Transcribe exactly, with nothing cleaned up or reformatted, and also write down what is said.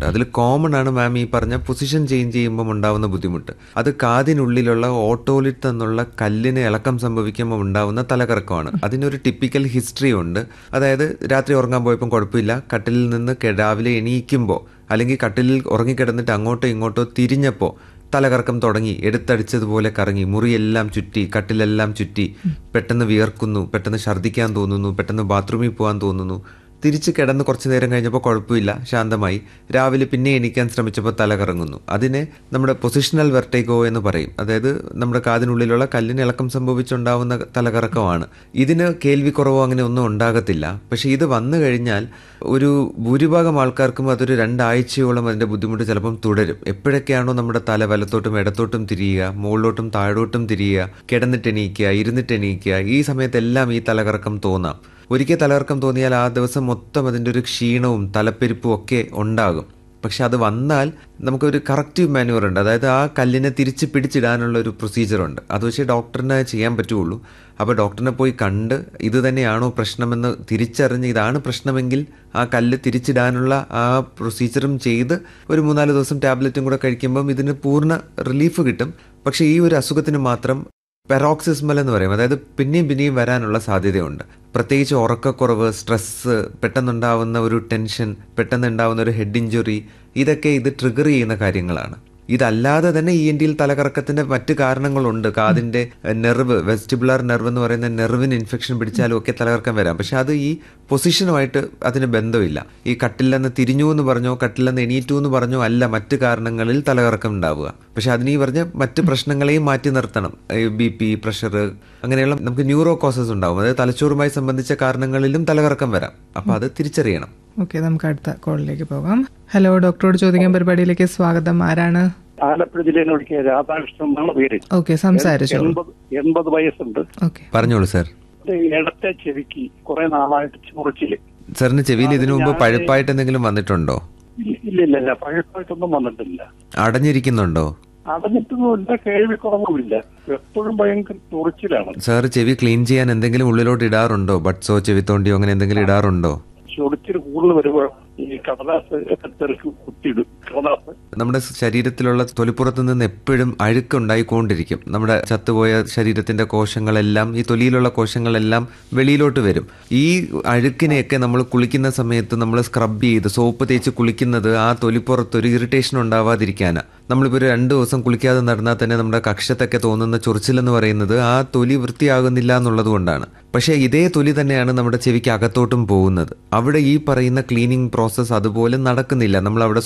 ഉണ്ട്. അതിൽ കോമൺ ആണ് മാം ഈ പറഞ്ഞ പൊസിഷൻ ചേഞ്ച് ചെയ്യുമ്പോൾ ഉണ്ടാവുന്ന ബുദ്ധിമുട്ട്. അത് കാതിനുള്ളിലുള്ള ഓട്ടോലിറ്റ് എന്നുള്ള കല്ലിന് ഇളക്കം സംഭവിക്കുമ്പോൾ ഉണ്ടാവുന്ന തലകറക്കമാണ്. അതിനൊരു ടിപ്പിക്കൽ ഹിസ്റ്ററി ഉണ്ട്. അതായത് രാത്രി ഉറങ്ങാൻ പോയപ്പോൾ കുഴപ്പമില്ല, കട്ടിലിൽ നിന്ന് രാവിലെ എണീക്കുമ്പോൾ അല്ലെങ്കിൽ കട്ടിലിൽ ഉറങ്ങിക്കിടന്നിട്ട് അങ്ങോട്ടോ ഇങ്ങോട്ടോ തിരിഞ്ഞപ്പോൾ തലകറക്കം തുടങ്ങി, എടുത്തടിച്ചതുപോലെ കറങ്ങി, മുറിയെല്ലാം ചുറ്റി, കട്ടിലെല്ലാം ചുറ്റി, പെട്ടെന്ന് വിയർക്കുന്നു, പെട്ടെന്ന് ഛർദ്ദിക്കാൻ തോന്നുന്നു, പെട്ടെന്ന് ബാത്റൂമിൽ പോകാൻ തോന്നുന്നു. തിരിച്ച് കിടന്ന് കുറച്ച് നേരം കഴിഞ്ഞപ്പോൾ കുഴപ്പമില്ല, ശാന്തമായി. രാവിലെ പിന്നെ എണീക്കാൻ ശ്രമിച്ചപ്പോൾ തല കറങ്ങുന്നു. അതിനെ നമ്മുടെ പൊസിഷണൽ വെർട്ടിഗോ എന്ന് പറയും. അതായത് നമ്മുടെ കാതിനുള്ളിലുള്ള കല്ലിന് ഇളക്കം സംഭവിച്ചുണ്ടാവുന്ന തലകറക്കമാണ്. ഇതിന് കേൾവിക്കുറവോ അങ്ങനെ ഒന്നും ഉണ്ടാകത്തില്ല. പക്ഷേ ഇത് വന്നു കഴിഞ്ഞാൽ ഒരു ഭൂരിഭാഗം ആൾക്കാർക്കും അതൊരു രണ്ടാഴ്ചയോളം അതിൻ്റെ ബുദ്ധിമുട്ട് ചിലപ്പം തുടരും. എപ്പോഴൊക്കെയാണോ നമ്മുടെ തല വലത്തോട്ടും ഇടത്തോട്ടും തിരിയുക, മുകളിലോട്ടും താഴോട്ടും തിരിയുക, കിടന്നിട്ടെണീക്കുക, ഇരുന്നിട്ടെണീക്കുക, ഈ സമയത്തെല്ലാം ഈ തലകറക്കം തോന്നാം. ഒരിക്കൽ തലകറക്കം തോന്നിയാൽ ആ ദിവസം മൊത്തം അതിൻ്റെ ഒരു ക്ഷീണവും തലപ്പെരുപ്പും ഒക്കെ ഉണ്ടാകും. പക്ഷെ അത് വന്നാൽ നമുക്കൊരു കറക്റ്റീവ് മാനുവർ ഉണ്ട്. അതായത് ആ കല്ലിനെ തിരിച്ച് പിടിച്ചിടാനുള്ള ഒരു പ്രൊസീജിയറുണ്ട്. അത് പക്ഷേ ഡോക്ടറിനെ ചെയ്യാൻ പറ്റുള്ളൂ. അപ്പോൾ ഡോക്ടറിനെ പോയി കണ്ട് ഇത് തന്നെയാണോ പ്രശ്നമെന്ന് തിരിച്ചറിഞ്ഞ് ഇതാണ് പ്രശ്നമെങ്കിൽ ആ കല്ല് തിരിച്ചിടാനുള്ള ആ പ്രൊസീജിയറും ചെയ്ത് ഒരു മൂന്നാല് ദിവസം ടാബ്ലറ്റും കൂടെ കഴിക്കുമ്പം ഇതിന് പൂർണ്ണ റിലീഫ് കിട്ടും. പക്ഷേ ഈ ഒരു അസുഖത്തിന് മാത്രം പെറോക്സിസ്മൽ എന്ന് പറയും. അതായത് പിന്നെയും പിന്നെയും വരാനുള്ള സാധ്യതയുണ്ട്. പ്രത്യേകിച്ച് ഉറക്കക്കുറവ്, സ്ട്രെസ്സ്, പെട്ടെന്നുണ്ടാവുന്ന ഒരു ടെൻഷൻ, പെട്ടെന്നുണ്ടാവുന്ന ഒരു ഹെഡ് ഇഞ്ചുറി, ഇതൊക്കെ ഇത് ട്രിഗർ ചെയ്യുന്ന കാര്യങ്ങളാണ്. ഇതല്ലാതെ തന്നെ ഇ എൻ ടിയിൽ തലകറക്കത്തിന്റെ മറ്റു കാരണങ്ങളുണ്ട്. കാതിന്റെ നെർവ്, വെസ്റ്റിബുലാർ നെർവ് എന്ന് പറയുന്ന നെർവിന് ഇൻഫെക്ഷൻ പിടിച്ചാലും ഒക്കെ തലകറക്കം വരാം. പക്ഷെ അത് ഈ പൊസിഷനുമായിട്ട് അതിന് ബന്ധമില്ല. ഈ കട്ടിലെന്ന് തിരിഞ്ഞു എന്ന് പറഞ്ഞോ കട്ടിലെന്ന് എണീറ്റു എന്ന് പറഞ്ഞോ അല്ല മറ്റു കാരണങ്ങളിൽ തലകറക്കം ഉണ്ടാവുക. പക്ഷെ അതിന് ഈ പറഞ്ഞ മറ്റ് പ്രശ്നങ്ങളെയും മാറ്റി നിർത്തണം. ബി പി, പ്രഷർ, അങ്ങനെയുള്ള നമുക്ക് ന്യൂറോ കോസസ് ഉണ്ടാവും. അതായത് തലച്ചോറുമായി സംബന്ധിച്ച കാരണങ്ങളിലും തലകറക്കം വരാം. അപ്പോൾ അത് തിരിച്ചറിയണം. ഓക്കെ, നമുക്ക് അടുത്ത കോളിലേക്ക് പോകാം. ഹലോ, ഡോക്ടറോട് ചോദിക്കാൻ പരിപാടിയിലേക്ക് സ്വാഗതം. ആരാണ്? ആലപ്പുഴ ജില്ലയിലേക്ക് രാധാകൃഷ്ണൻ എന്നാണ് പേര്. ഓക്കെ, സംസാരിച്ചു. എൺപത് വയസ്സുണ്ട്. ഓക്കെ, പറഞ്ഞോളൂ സാർ. ഇടത്തെ ചെവിക്ക് കുറെ നാളായിട്ട് ചൊറിച്ചില്. സാറിന് ചെവിയിൽ ഇതിനു മുമ്പ് പഴുപ്പായിട്ട് എന്തെങ്കിലും വന്നിട്ടുണ്ടോ? ഇല്ല ഇല്ല ഇല്ല, പഴുപ്പായിട്ടൊന്നും വന്നിട്ടില്ല. അടഞ്ഞിരിക്കുന്നുണ്ടോ? അടഞ്ഞിട്ടൊന്നുമില്ല, കേൾവിക്കുറവുമില്ല, എപ്പോഴും ഭയങ്കര ചൊറിച്ചിലാണ്. സാർ ചെവി ക്ലീൻ ചെയ്യാൻ എന്തെങ്കിലും ഉള്ളിലോട്ട് ഇടാറുണ്ടോ? ബഡ്സോ ചെവിത്തോണ്ടിയോ അങ്ങനെ എന്തെങ്കിലും ഇടാറുണ്ടോ? ചൊറിച്ചിൽ കൂടുതൽ വരുമ്പോൾ ഈ കടലാസ് തെറുക്കി കുത്തിയിടും. കടലാസ് നമ്മുടെ ശരീരത്തിലുള്ള തൊലിപ്പുറത്ത് നിന്ന് എപ്പോഴും അഴുക്കുണ്ടായിക്കൊണ്ടിരിക്കും. നമ്മുടെ ചത്തുപോയ ശരീരത്തിന്റെ കോശങ്ങളെല്ലാം, ഈ തൊലിയിലുള്ള കോശങ്ങളെല്ലാം വെളിയിലോട്ട് വരും. ഈ അഴുക്കിനെയൊക്കെ നമ്മൾ കുളിക്കുന്ന സമയത്ത് നമ്മൾ സ്ക്രബ് ചെയ്ത് സോപ്പ് തേച്ച് കുളിക്കുന്നത് ആ തൊലിപ്പുറത്ത് ഒരു ഇറിറ്റേഷൻ ഉണ്ടാവാതിരിക്കാനാണ്. നമ്മളിപ്പോൾ ഒരു രണ്ട് ദിവസം കുളിക്കാതെ നടന്നാൽ തന്നെ നമ്മുടെ കക്ഷത്തൊക്കെ തോന്നുന്ന ചൊറിച്ചിലെന്ന് പറയുന്നത് ആ തൊലി വൃത്തിയാകുന്നില്ല എന്നുള്ളത് കൊണ്ടാണ്. പക്ഷേ ഇതേ തൊലി തന്നെയാണ് നമ്മുടെ ചെവിക്ക് അകത്തോട്ടും പോകുന്നത്. അവിടെ ഈ പറയുന്ന ക്ലീനിങ് പ്രോസസ്സ് അതുപോലെ നടക്കുന്നില്ല. നമ്മൾ അവിടെ